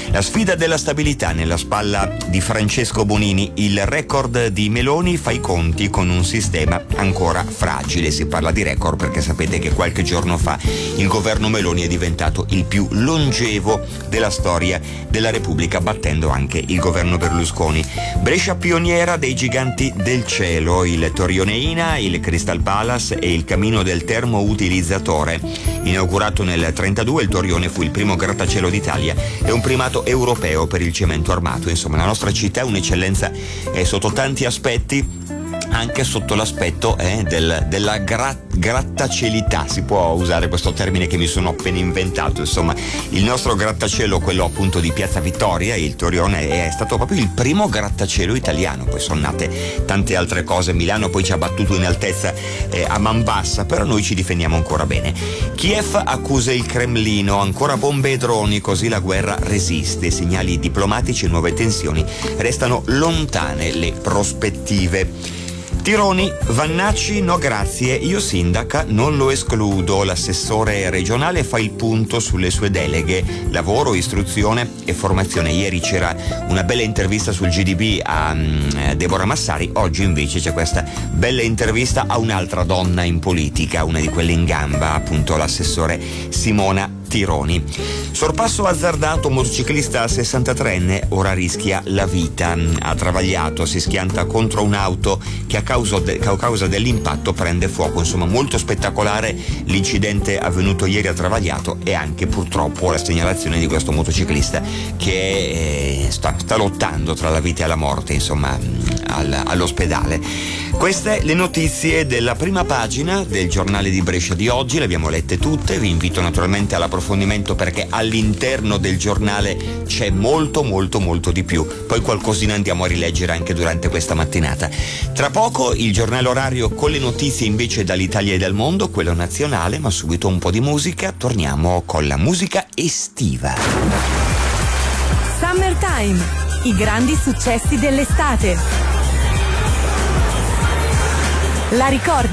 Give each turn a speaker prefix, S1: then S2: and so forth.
S1: La sfida della stabilità nella spalla di Francesco Bonini, il record di Meloni fa i conti con un sistema ancora fragile. Si parla di record perché sapete che qualche giorno fa il governo Meloni è diventato il più longevo della storia della Repubblica, battendo anche il governo Berlusconi. Brescia pioniera dei giganti del cielo, il Torioneina, il Crystal Palace e il Camino del Termo Utilizzatore. Inaugurato nel 1932, il Torione fu il primo grattacielo d'Italia e un primato europeo per il cemento armato. Insomma, la nostra città è un'eccellenza sotto tanti aspetti, anche sotto l'aspetto della grattacielità, si può usare questo termine che mi sono appena inventato. Insomma, il nostro grattacielo, quello appunto di Piazza Vittoria, il Torione, è stato proprio il primo grattacielo italiano. Poi sono nate tante altre cose. Milano poi ci ha battuto in altezza a man bassa, però noi ci difendiamo ancora bene. Kiev accusa il Cremlino, ancora bombe e droni, così la guerra resiste. Segnali diplomatici e nuove tensioni, restano lontane le prospettive. Tironi, Vannacci no grazie, io sindaca non lo escludo. L'assessore regionale fa il punto sulle sue deleghe, lavoro, istruzione e formazione. Ieri c'era una bella intervista sul GDB a Deborah Massari, oggi invece c'è questa bella intervista a un'altra donna in politica, una di quelle in gamba, appunto l'assessore Simona Tironi. Sorpasso azzardato, motociclista 63enne ora rischia la vita. Ha travagliato, si schianta contro un'auto che a causa dell'impatto prende fuoco. Insomma, molto spettacolare l'incidente avvenuto ieri a Travagliato e anche purtroppo la segnalazione di questo motociclista che sta lottando tra la vita e la morte, insomma, all'ospedale. Queste le notizie della prima pagina del giornale di Brescia di oggi, le abbiamo lette tutte, vi invito naturalmente all'approfondimento perché all'interno del giornale c'è molto di più, poi qualcosina andiamo a rileggere anche durante questa mattinata. Tra poco il giornale orario con le notizie invece dall'Italia e dal mondo, quello nazionale, ma subito un po' di musica, torniamo con la musica estiva.
S2: Summertime, i grandi successi dell'estate. La ricordi?